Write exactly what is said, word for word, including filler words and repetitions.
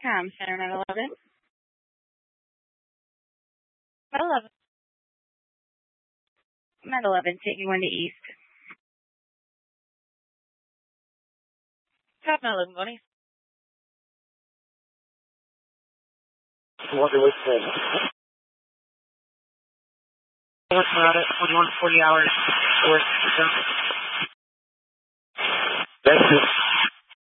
Com Center, Met eleven. Met eleven. Met eleven, taking one to East. Top Met eleven, Bonnie. What do we say? What's about it? forty-one to forty hours. Work. That's it.